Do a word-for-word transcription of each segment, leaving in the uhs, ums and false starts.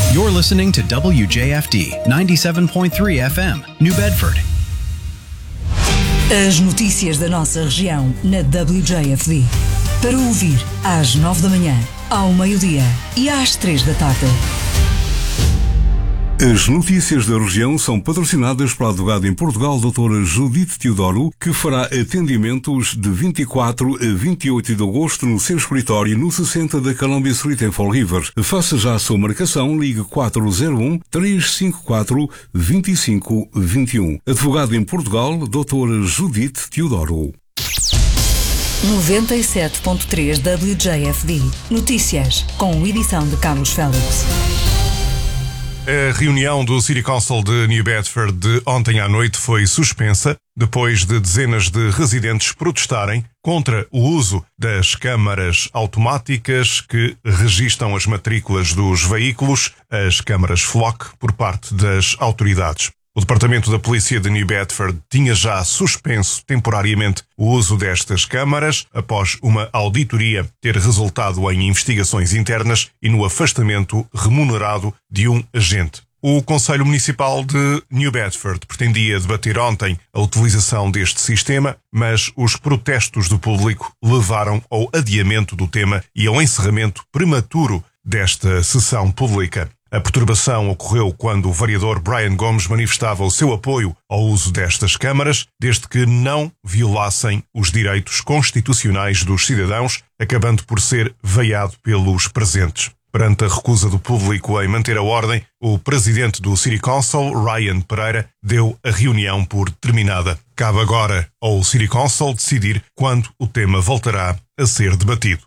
You're listening to W J F D ninety-seven point three F M, New Bedford. As notícias da nossa região na W J F D. Para ouvir às nove da manhã, ao meio-dia e às três da tarde. As notícias da região são patrocinadas pela advogada em Portugal, doutora Judite Teodoro, que fará atendimentos de vinte e quatro a vinte e oito de agosto no seu escritório no sessenta da Columbia Street em Fall River. Faça já a sua marcação, ligue quatro zero um, três cinco quatro, dois cinco dois um. Advogada em Portugal, doutora Judite Teodoro. noventa e sete ponto três W J F D. Notícias, com edição de Carlos Félix. A reunião do City Council de New Bedford de ontem à noite foi suspensa depois de dezenas de residentes protestarem contra o uso das câmaras automáticas que registam as matrículas dos veículos, as câmaras Flock, por parte das autoridades. O Departamento da Polícia de New Bedford tinha já suspenso temporariamente o uso destas câmaras após uma auditoria ter resultado em investigações internas e no afastamento remunerado de um agente. O Conselho Municipal de New Bedford pretendia debater ontem a utilização deste sistema, mas os protestos do público levaram ao adiamento do tema e ao encerramento prematuro desta sessão pública. A perturbação ocorreu quando o vereador Brian Gomes manifestava o seu apoio ao uso destas câmaras, desde que não violassem os direitos constitucionais dos cidadãos, acabando por ser veiado pelos presentes. Perante a recusa do público em manter a ordem, o presidente do City Council, Ryan Pereira, deu a reunião por terminada. Cabe agora ao City Council decidir quando o tema voltará a ser debatido.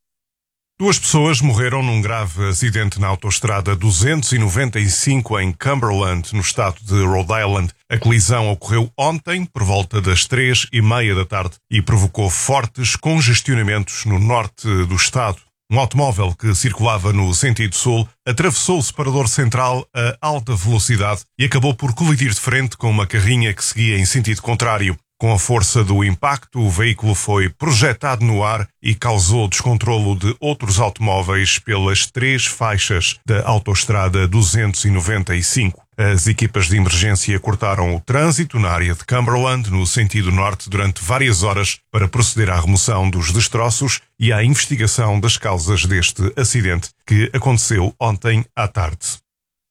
Duas pessoas morreram num grave acidente na autoestrada duzentos e noventa e cinco em Cumberland, no estado de Rhode Island. A colisão ocorreu ontem, por volta das três e meia da tarde, e provocou fortes congestionamentos no norte do estado. Um automóvel que circulava no sentido sul atravessou o separador central a alta velocidade e acabou por colidir de frente com uma carrinha que seguia em sentido contrário. Com a força do impacto, o veículo foi projetado no ar e causou descontrolo de outros automóveis pelas três faixas da autoestrada duzentos e noventa e cinco. As equipas de emergência cortaram o trânsito na área de Cumberland, no sentido norte, durante várias horas para proceder à remoção dos destroços e à investigação das causas deste acidente, que aconteceu ontem à tarde.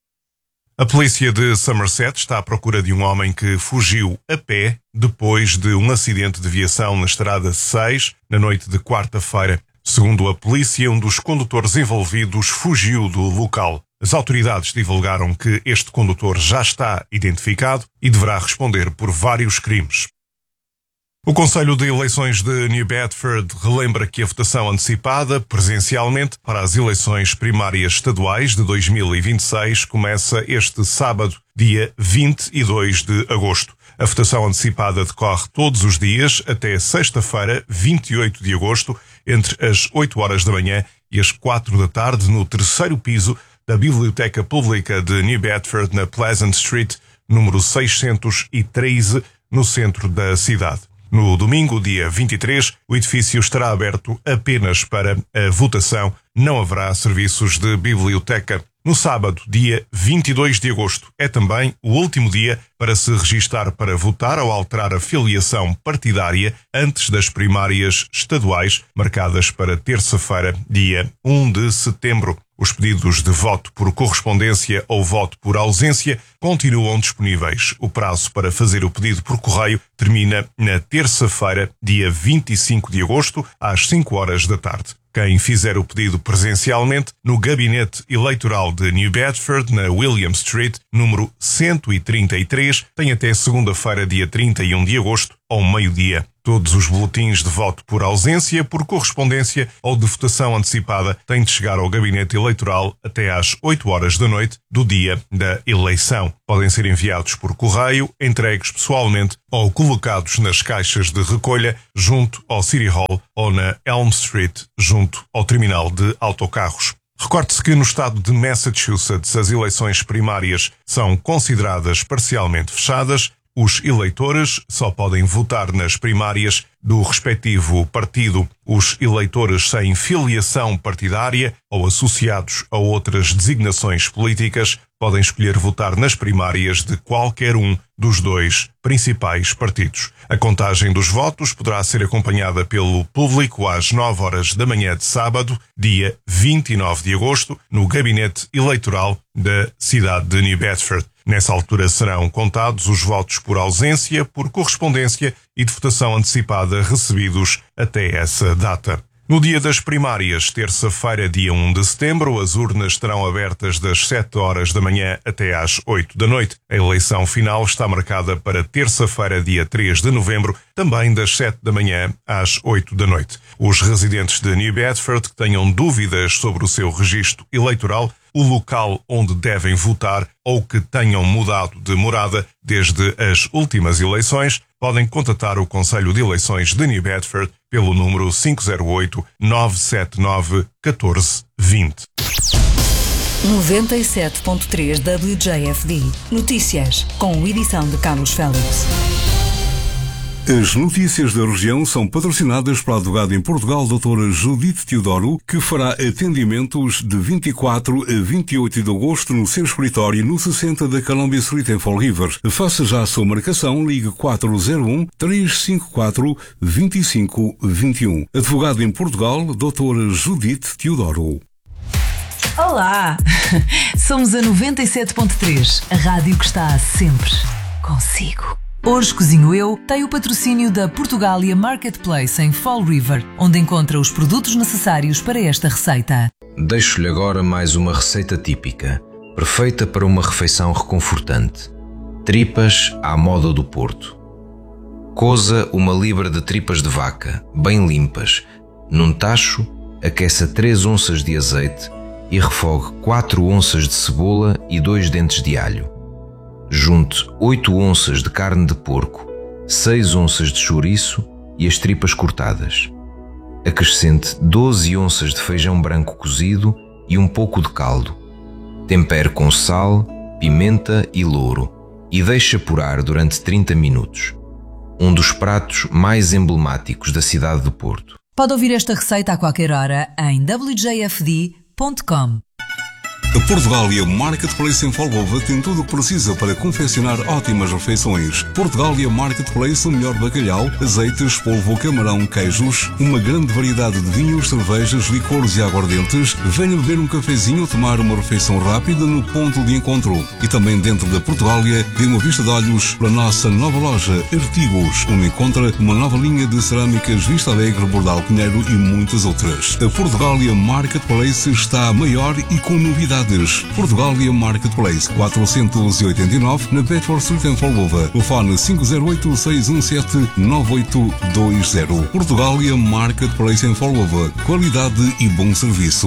A polícia de Somerset está à procura de um homem que fugiu a pé depois de um acidente de viação na estrada seis, na noite de quarta-feira. Segundo a polícia, um dos condutores envolvidos fugiu do local. As autoridades divulgaram que este condutor já está identificado e deverá responder por vários crimes. O Conselho de Eleições de New Bedford relembra que a votação antecipada, presencialmente, para as eleições primárias estaduais de dois mil e vinte e seis começa este sábado, dia vinte e dois de agosto. A votação antecipada decorre todos os dias até sexta-feira, vinte e oito de agosto, entre as oito horas da manhã e as quatro da tarde, no terceiro piso da Biblioteca Pública de New Bedford, na Pleasant Street, número seiscentos e treze, no centro da cidade. No domingo, dia vinte e três, o edifício estará aberto apenas para a votação. Não haverá serviços de biblioteca. No sábado, dia vinte e dois de agosto, é também o último dia para se registar para votar ou alterar a filiação partidária antes das primárias estaduais, marcadas para terça-feira, dia um de setembro. Os pedidos de voto por correspondência ou voto por ausência continuam disponíveis. O prazo para fazer o pedido por correio termina na terça-feira, dia vinte e cinco de agosto, às cinco horas da tarde. Quem fizer o pedido presencialmente no Gabinete Eleitoral de New Bedford, na William Street, número cento e trinta e três, tem até segunda-feira, dia trinta e um de agosto, ao meio-dia. Todos os boletins de voto por ausência, por correspondência ou de votação antecipada têm de chegar ao Gabinete Eleitoral até às oito horas da noite do dia da eleição. Podem ser enviados por correio, entregues pessoalmente ou colocados nas caixas de recolha junto ao City Hall ou na Elm Street, junto ao terminal de autocarros. Recorde-se que no estado de Massachusetts as eleições primárias são consideradas parcialmente fechadas. Os eleitores só podem votar nas primárias do respectivo partido. Os eleitores sem filiação partidária ou associados a outras designações políticas podem escolher votar nas primárias de qualquer um dos dois principais partidos. A contagem dos votos poderá ser acompanhada pelo público às nove horas da manhã de sábado, dia vinte e nove de agosto, no gabinete eleitoral da cidade de New Bedford. Nessa altura serão contados os votos por ausência, por correspondência e de votação antecipada recebidos até essa data. No dia das primárias, terça-feira, dia um de setembro, as urnas estarão abertas das sete horas da manhã até às oito da noite. A eleição final está marcada para terça-feira, dia três de novembro, também das sete da manhã às oito da noite. Os residentes de New Bedford que tenham dúvidas sobre o seu registro eleitoral, o local onde devem votar ou que tenham mudado de morada desde as últimas eleições, podem contatar o Conselho de Eleições de New Bedford pelo número cinco zero oito, nove sete nove, um quatro dois zero. noventa e sete ponto três W J F D. Notícias, com edição de Carlos Félix. As notícias da região são patrocinadas pela advogada em Portugal, doutora Judite Teodoro, que fará atendimentos de vinte e quatro a vinte e oito de agosto no seu escritório no sessenta da Columbia Street em Fall River. Faça já a sua marcação, ligue quatro zero um, três cinco quatro, dois cinco dois um. Advogada em Portugal, doutora Judite Teodoro. Olá! Somos a noventa e sete ponto três, a rádio que está sempre consigo. Hoje Cozinho Eu tem o patrocínio da Portugália Marketplace em Fall River, onde encontra os produtos necessários para esta receita. Deixo-lhe agora mais uma receita típica, perfeita para uma refeição reconfortante. Tripas à moda do Porto. Coza uma libra de tripas de vaca, bem limpas. Num tacho, aqueça três onças de azeite e refogue quatro onças de cebola e dois dentes de alho. Junte oito onças de carne de porco, seis onças de chouriço e as tripas cortadas. Acrescente doze onças de feijão branco cozido e um pouco de caldo. Tempere com sal, pimenta e louro e deixe apurar durante trinta minutos. Um dos pratos mais emblemáticos da cidade do Porto. Pode ouvir esta receita a qualquer hora em w j f d ponto com. A Portugália Marketplace em Folgova tem tudo o que precisa para confeccionar ótimas refeições. Portugália Marketplace, o melhor bacalhau, azeites, polvo, camarão, queijos, uma grande variedade de vinhos, cervejas, licores e aguardentes. Venha beber um cafezinho ou tomar uma refeição rápida no ponto de encontro. E também dentro da Portugália, dê uma vista de olhos para a nossa nova loja Artigos, onde encontra uma nova linha de cerâmicas Vista Alegre, Bordal Pinheiro e muitas outras. A Portugália Marketplace está maior e com novidades. Portugália Marketplace, quatrocentos e oitenta e nove, na Bedford Street em Folgova. Telefone cinco zero oito, seis um sete, nove oito dois zero. Portugália Marketplace em Folgova. Qualidade e bom serviço.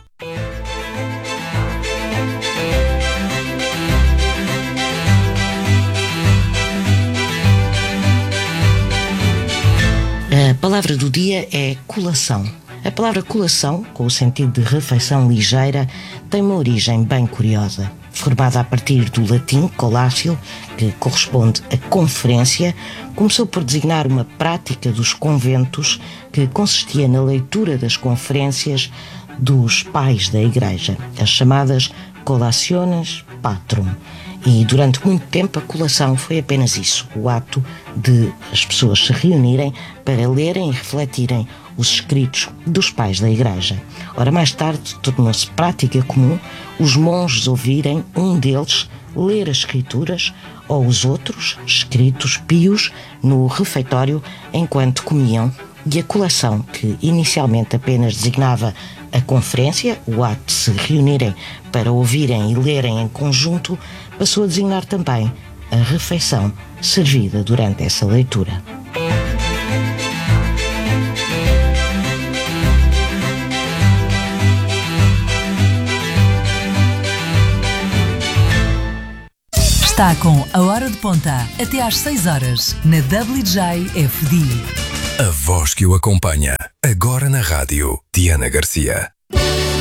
A palavra do dia é colação. A palavra colação, com o sentido de refeição ligeira, tem uma origem bem curiosa. Formada a partir do latim colatio, que corresponde a conferência, começou por designar uma prática dos conventos que consistia na leitura das conferências dos pais da Igreja, as chamadas colaciones patrum. E durante muito tempo a colação foi apenas isso, o ato de as pessoas se reunirem para lerem e refletirem os escritos dos pais da Igreja. Ora, mais tarde tornou-se prática comum os monges ouvirem um deles ler as escrituras ou os outros, escritos pios, no refeitório enquanto comiam, e a colação, que inicialmente apenas designava a conferência, o ato de se reunirem para ouvirem e lerem em conjunto, passou a designar também a refeição servida durante essa leitura. Está com a Hora de Ponta, até às seis horas, na W J F D. A voz que o acompanha, agora na rádio, Diana Garcia.